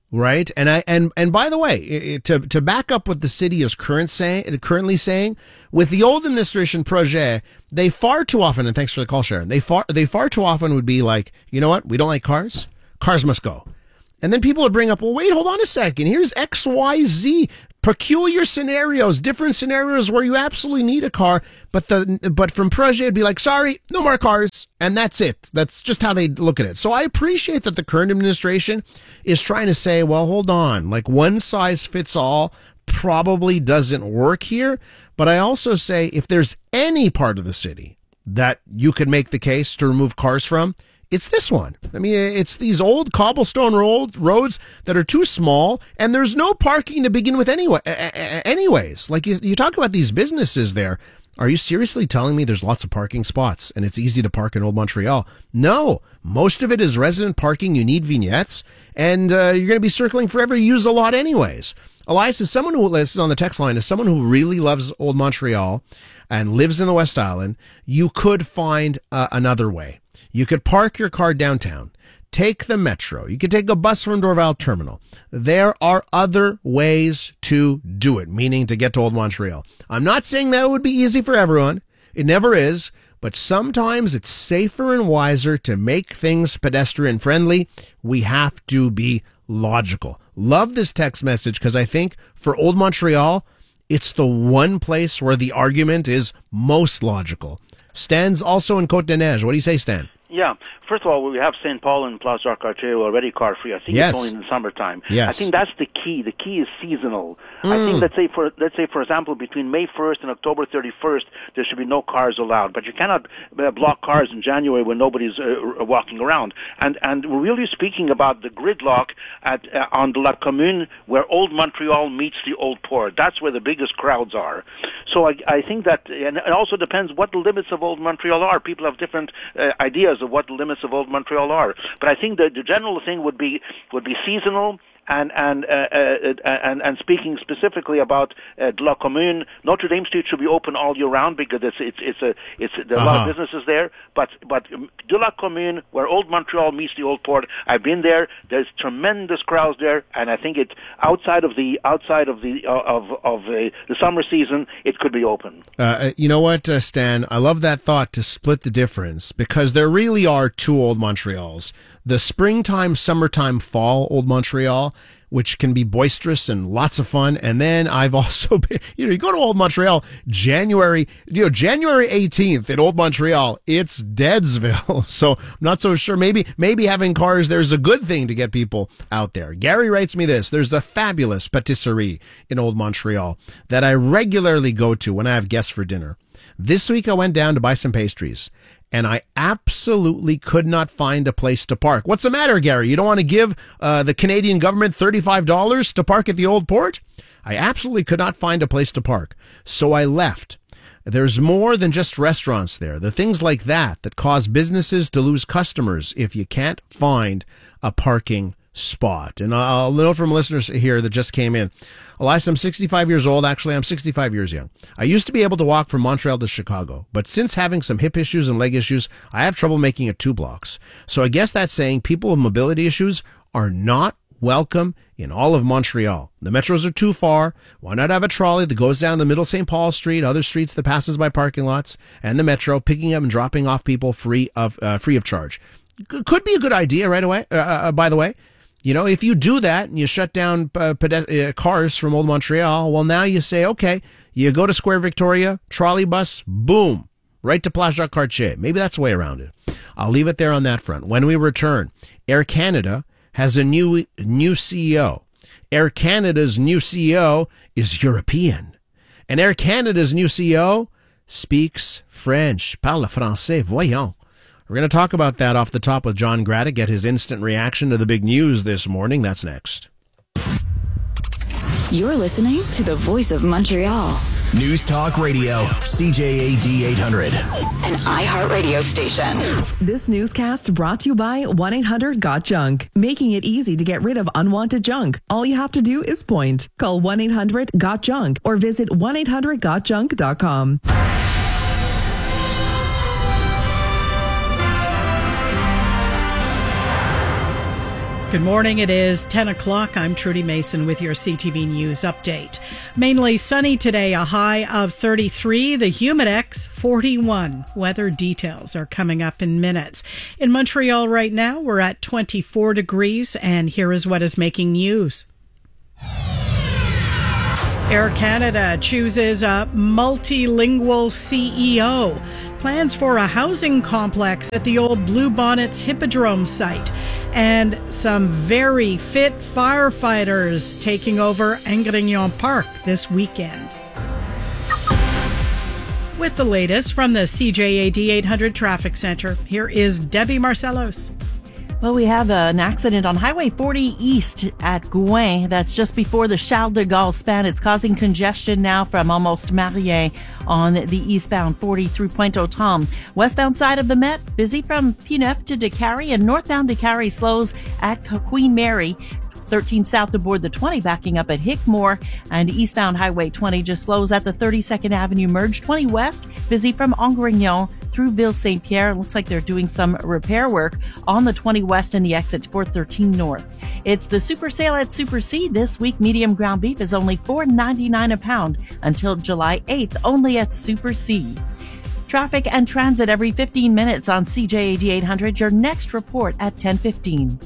right? And I and and by the way, it, to to back up what the city is current say, currently saying, with the old administration projet, they far too often, and thanks for the call, Sharon, they far they far too often would be like, you know what, we don't like cars, cars must go. And then people would bring up, well, wait, hold on a second, here's X, Y, Z, peculiar scenarios, different scenarios where you absolutely need a car, but the but from projet it'd be like, sorry, no more cars, and that's it. That's just how they look at it. So I appreciate that the current administration is trying to say, well, hold on, like one size fits all probably doesn't work here. But I also say if there's any part of the city that you could make the case to remove cars from, it's this one. I mean, it's these old cobblestone road, roads that are too small, and there's no parking to begin with anyway. Anyways, like you, you talk about these businesses there. Are you seriously telling me there's lots of parking spots and it's easy to park in Old Montreal? No, most of it is resident parking. You need vignettes, and uh, you're going to be circling forever. You use a lot anyways. Elias is someone who lists on the text line, is someone who really loves Old Montreal and lives in the West Island. You could find uh, another way. You could park your car downtown, take the metro. You could take a bus from Dorval Terminal. There are other ways to do it, meaning to get to Old Montreal. I'm not saying that it would be easy for everyone. It never is. But sometimes it's safer and wiser to make things pedestrian friendly. We have to be logical. Love this text message because I think for Old Montreal, it's the one place where the argument is most logical. Stan's also in Côte-des-Neiges. What do you say, Stan? Yeah. First of all, we have Saint Paul and Place Jacques-Cartier already car-free. I think yes. it's only in the summertime. Yes. I think that's the key. The key is seasonal. Mm. I think, let's say, for let's say, for example, between May first and October thirty-first, there should be no cars allowed. But you cannot uh, block cars in January when nobody's uh, walking around. And and we're really speaking about the gridlock at uh, on the La Commune, where Old Montreal meets the Old Port. That's where the biggest crowds are. So I, I think that, and it also depends what the limits of Old Montreal are. People have different uh, ideas of what the limits of Old Montreal are. But I think that the general thing would be would be seasonal. And and, uh, uh, and and speaking specifically about uh, La Commune, Notre Dame Street should be open all year round because it's it's it's a it's there are uh-huh. a lot of businesses there. But but De La Commune, where Old Montreal meets the Old Port, I've been there. There's tremendous crowds there, and I think it outside of the outside of the of of uh, the summer season, it could be open. Uh, you know what, uh, Stan? I love that thought to split the difference because there really are two Old Montreals. The springtime, summertime, fall Old Montreal, which can be boisterous and lots of fun. And then I've also been, you know, you go to Old Montreal, January, you know, January eighteenth in Old Montreal, it's Deadsville. So I'm not so sure. Maybe, maybe having cars, there's a good thing to get people out there. Gary writes me this. There's a fabulous patisserie in Old Montreal that I regularly go to when I have guests for dinner. This week I went down to buy some pastries, and I absolutely could not find a place to park. What's the matter, Gary? You don't want to give uh, the Canadian government thirty-five dollars to park at the Old Port? I absolutely could not find a place to park. So I left. There's more than just restaurants there. There are things like that that cause businesses to lose customers if you can't find a parking spot. And I'll note from listeners here that just came in. Elias, I'm sixty-five years old. Actually, I'm sixty-five years young. I used to be able to walk from Montreal to Chicago, but since having some hip issues and leg issues, I have trouble making it two blocks. So I guess that's saying people with mobility issues are not welcome in all of Montreal. The metros are too far. Why not have a trolley that goes down the middle Saint Paul Street, other streets that passes by parking lots, and the metro, picking up and dropping off people free of uh, free of charge? C- could be a good idea, right away. Uh, uh, by the way. You know, if you do that and you shut down uh, ped- uh, cars from Old Montreal, well, now you say, okay, you go to Square Victoria, trolley bus, boom, right to Place Jacques-Cartier. Maybe that's the way around it. I'll leave it there on that front. When we return, Air Canada has a new new C E O. Air Canada's new C E O is European. And Air Canada's new C E O speaks French. Parle français, voyons. We're going to talk about that off the top with John Graddick, get his instant reaction to the big news this morning. That's next. You're listening to the Voice of Montreal. News Talk Radio, C J A D eight hundred. An iHeart radio station. This newscast brought to you by one eight hundred got junk, making it easy to get rid of unwanted junk. All you have to do is point. Call one eight hundred got junk or visit one eight hundred got junk dot com. Good morning. It is ten o'clock. I'm Trudy Mason with your C T V News update. Mainly sunny today, a high of thirty-three, the Humidex forty-one. Weather details are coming up in minutes. In Montreal right now, we're at twenty-four degrees, and here is what is making news. Air Canada chooses a multilingual C E O. Plans for a housing complex at the old Bluebonnets Hippodrome site. And some very fit firefighters taking over Angrignon Park this weekend. With the latest from the C J A D eight hundred Traffic Center, here is Debbie Marcellos. Well, we have an accident on Highway forty East at Gouin. That's just before the Charles de Gaulle span. It's causing congestion now from almost Marier on the eastbound forty through Pointe-aux-Trembles. Westbound side of the Met, busy from Pieneuf to Décarie, and northbound Décarie slows at Queen Mary. thirteen south to board the twenty, backing up at Hickmore, and eastbound Highway twenty just slows at the thirty-second Avenue merge. twenty west, busy from Angrignon through Ville-Saint-Pierre. It looks like they're doing some repair work on the twenty west and the exit four thirteen north. It's the super sale at Super C. This week, medium ground beef is only four ninety-nine a pound until July eighth, only at Super C. Traffic and transit every fifteen minutes on C J A D eight hundred. Your next report at ten fifteen.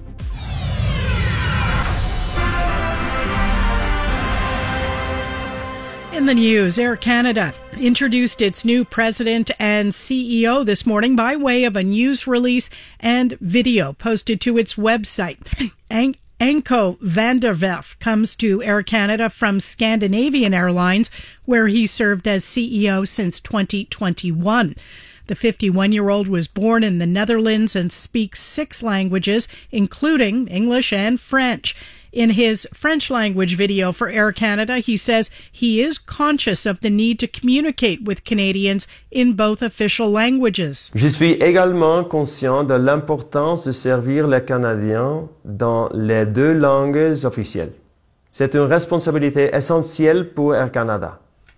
In the news, Air Canada introduced its new president and C E O this morning by way of a news release and video posted to its website. An- Anko van der Werf comes to Air Canada from Scandinavian Airlines, where he served as C E O since twenty twenty-one. The fifty-one-year-old was born in the Netherlands and speaks six languages, including English and French. In his French language video for Air Canada, he says he is conscious of the need to communicate with Canadians in both official languages. Je suis également conscient de l'importance de servir les Canadiens dans les deux langues officielles. C'est une responsabilité essentielle pour Air Canada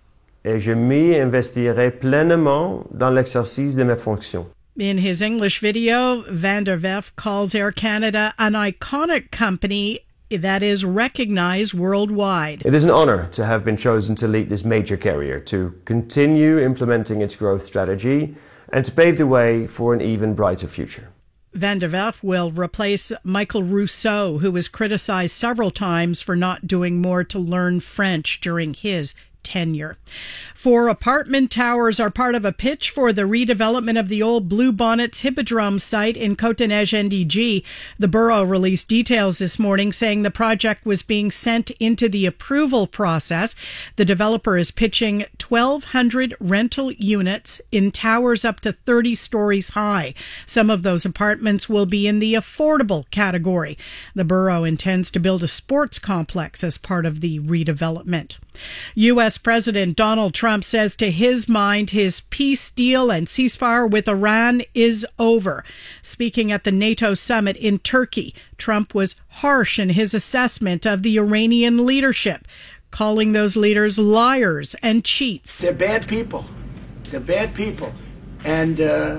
et je m'y investirai pleinement dans l'exercice de mes fonctions. In his English video, Van der Werf calls Air Canada an iconic company that is recognized worldwide. It is an honor to have been chosen to lead this major carrier, to continue implementing its growth strategy, and to pave the way for an even brighter future. Van der Werf will replace Michael Rousseau, who was criticized several times for not doing more to learn French during his tenure. Four apartment towers are part of a pitch for the redevelopment of the old Bluebonnets Hippodrome site in Côte-des-Neiges N D G. The borough released details this morning saying the project was being sent into the approval process. The developer is pitching twelve hundred rental units in towers up to thirty stories high. Some of those apartments will be in the affordable category. The borough intends to build a sports complex as part of the redevelopment. U S President Donald Trump says to his mind his peace deal and ceasefire with Iran is over. Speaking at the NATO summit in Turkey, Trump was harsh in his assessment of the Iranian leadership, calling those leaders liars and cheats. They're bad people. They're bad people. And uh,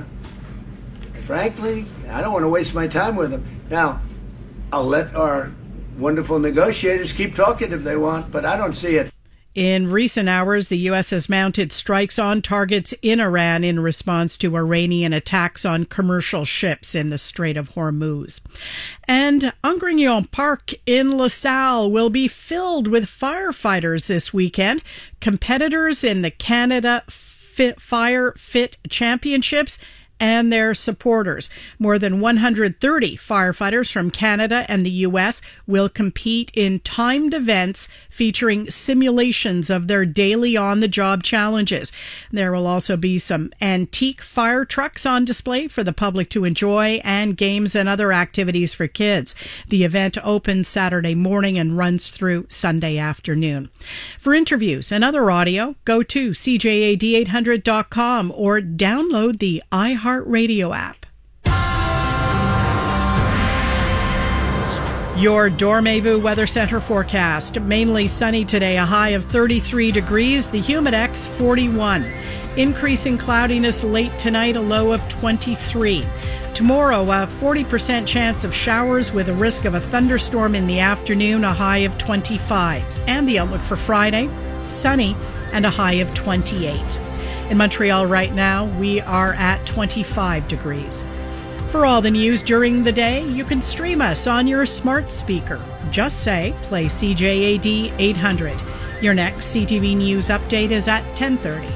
frankly, I don't want to waste my time with them. Now, I'll let our wonderful negotiators keep talking if they want, but I don't see it. In recent hours, the U S has mounted strikes on targets in Iran in response to Iranian attacks on commercial ships in the Strait of Hormuz. And Angrignon Park in LaSalle will be filled with firefighters this weekend. Competitors in the Canada Fit Fire Fit Championships and their supporters. More than one hundred thirty firefighters from Canada and the U S will compete in timed events featuring simulations of their daily on-the-job challenges. There will also be some antique fire trucks on display for the public to enjoy and games and other activities for kids. The event opens Saturday morning and runs through Sunday afternoon. For interviews and other audio, go to C J A D eight hundred dot com or download the iHeartRadio app. Your Dormevu Weather Center forecast. Mainly sunny today, a high of thirty-three degrees, the Humidex forty-one. Increasing cloudiness late tonight, a low of twenty-three. Tomorrow, a forty percent chance of showers with a risk of a thunderstorm in the afternoon, a high of twenty-five. And the outlook for Friday, sunny and a high of twenty-eight. In Montreal right now, we are at twenty-five degrees. For all the news during the day, you can stream us on your smart speaker. Just say, play C J A D eight hundred. Your next C T V News update is at ten thirty.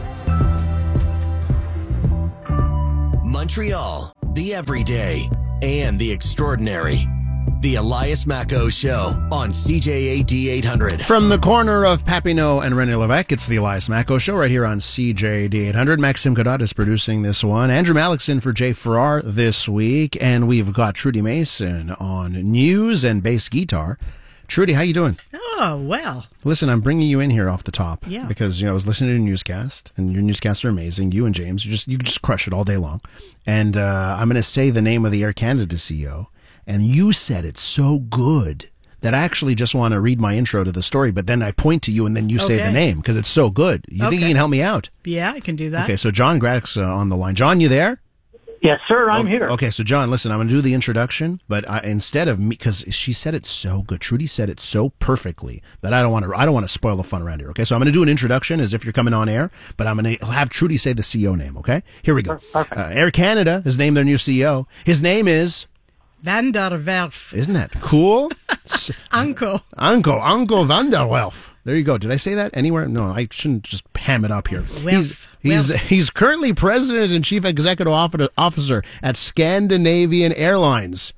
Montreal, the everyday and the extraordinary. The Elias Macco Show on C J A D eight hundred. From the corner of Papineau and René Lévesque, it's the Elias Macco Show right here on C J A D eight hundred. Maxime Godot is producing this one. Andrew Malikson for Jay Farrar this week. And we've got Trudy Mason on news and bass guitar. Trudy, how you doing? Oh, well. Listen, I'm bringing you in here off the top. Yeah. Because, you know, I was listening to your newscast, and your newscasts are amazing. You and James, you just you just crush it all day long. And uh, I'm going to say the name of the Air Canada C E O. And you said it so good that I actually just want to read my intro to the story, but then I point to you and then you say Okay. the name because it's so good. You think Okay. you can help me out? Yeah, I can do that. Okay, so John Graddick's uh, on the line. John, you there? Yes, sir, I'm okay, here. Okay, so John, listen, I'm going to do the introduction, but I, instead of me, because she said it so good, Trudy said it so perfectly that I don't want to. I don't want to spoil the fun around here. Okay, so I'm going to do an introduction as if you're coming on air, but I'm going to have Trudy say the C E O name. Okay, here we go. Perfect. Uh, Air Canada has named their new C E O. His name is Van der Werf. Isn't that cool? Uncle. Uncle, Uncle Van der Werf. There you go. Did I say that anywhere? No, I shouldn't just ham it up here. He's he's he's currently president and chief executive officer at Scandinavian Airlines.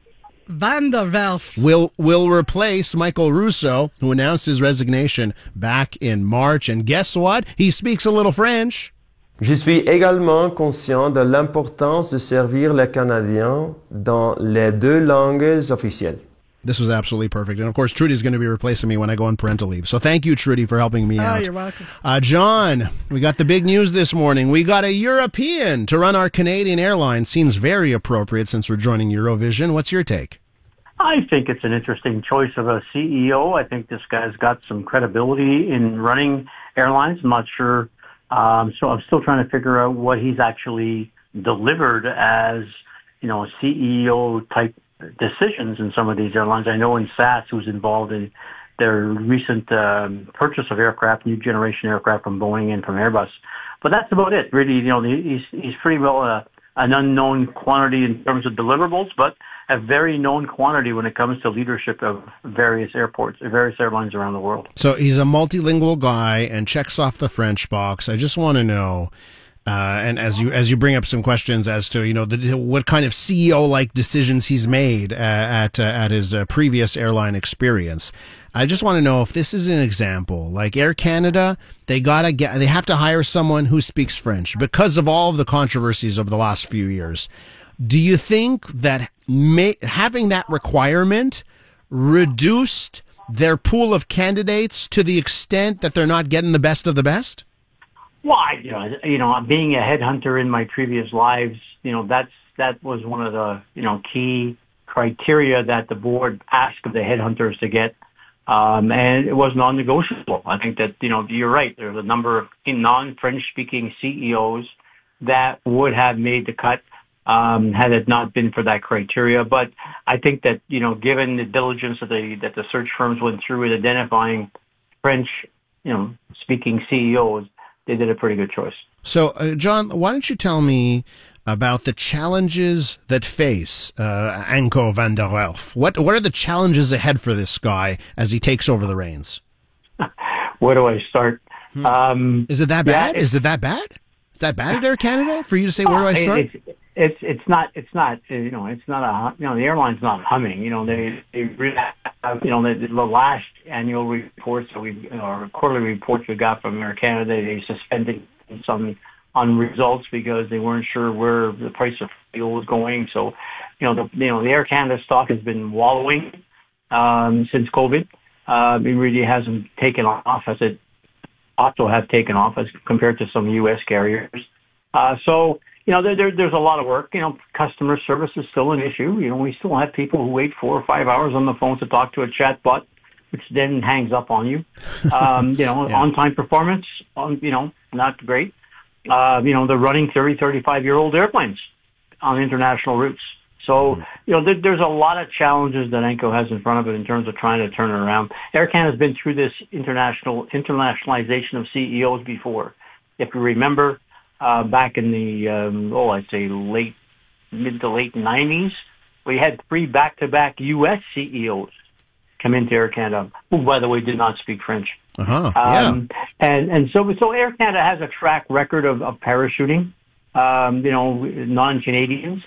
Van der Werf. Will will replace Michael Russo, who announced his resignation back in March. And guess what? He speaks a little French. Je suis également conscient de l'importance de servir les Canadiens dans les deux langues officielles. This was absolutely perfect. And of course, Trudy's going to be replacing me when I go on parental leave. So thank you, Trudy, for helping me Oh, out. you're welcome. Uh, John, we got the big news this morning. We got a European to run our Canadian airline. Seems very appropriate since we're joining Eurovision. What's your take? I think it's an interesting choice of a C E O. I think this guy's got some credibility in running airlines. I'm not sure. Um, so I'm still trying to figure out what he's actually delivered as, you know, C E O type decisions in some of these airlines. I know in S A S, who's involved in their recent um, purchase of aircraft, new generation aircraft from Boeing and from Airbus. But that's about it. Really, you know, he's he's pretty well a, an unknown quantity in terms of deliverables, but a very known quantity when it comes to leadership of various airports, various airlines around the world. So he's a multilingual guy and checks off the French box. I just want to know, uh, and as you as you bring up some questions as to you know the, what kind of C E O like decisions he's made uh, at uh, at his uh, previous airline experience. I just want to know if this is an example. Like Air Canada, they gotta get they have to hire someone who speaks French because of all of the controversies over the last few years. Do you think that may, having that requirement reduced their pool of candidates to the extent that they're not getting the best of the best? Well, I, you know, you know, being a headhunter in my previous lives, you know, that's that was one of the you know key criteria that the board asked of the headhunters to get, um, and it was non-negotiable. I think that you know you're right. There's a number of non-French speaking C E Os that would have made the cut. Um, had it not been for that criteria. But I think that, you know, given the diligence that the, that the search firms went through in identifying French, you know, speaking C E Os, they did a pretty good choice. So, uh, John, why don't you tell me about the challenges that face uh, Anko van der Werf? What, what are the challenges ahead for this guy as he takes over the reins? Where do I start? Hmm. Um, Is it that yeah, bad? Is it that bad? Is that bad at Air Canada for you to say, where do I start? It's, it's it's not it's not you know it's not a you know the airline's not humming. You know they they really have, you know the, the last annual reports that we or quarterly reports we got from Air Canada, they suspended some on results because they weren't sure where the price of fuel was going. So you know the you know the Air Canada stock has been wallowing um, since COVID. Uh, it really hasn't taken off as it ought to have taken off as compared to some U S carriers. Uh, so, you know, there, there, there's a lot of work. You know, customer service is still an issue. You know, we still have people who wait four or five hours on the phone to talk to a chatbot, which then hangs up on you. Um, you know, yeah. On-time performance, on, you know, not great. Uh, you know, they're running thirty, thirty-five-year-old airplanes. on international routes. So, you know, there, there's a lot of challenges that A N C O has in front of it in terms of trying to turn it around. Air Canada has been through this international internationalization of C E Os before. If you remember, uh, back in the, um, oh, I'd say late, mid to late nineties, we had three back-to-back U S C E Os come into Air Canada, who, by the way, did not speak French. Uh-huh, um, yeah. And, and so, so Air Canada has a track record of, of parachuting, um, you know, non-Canadians.